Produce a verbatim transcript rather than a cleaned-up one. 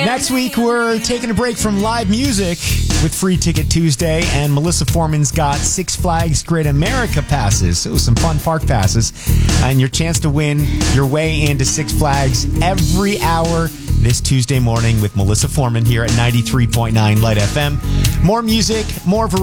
Next week, we're taking a break from live music with Free Ticket Tuesday, and Melissa Foreman's got Six Flags Great America passes. So some fun park passes, and your chance to win your way into Six Flags every hour this Tuesday morning with Melissa Foreman here at ninety-three point nine Light F M. More music, more variety.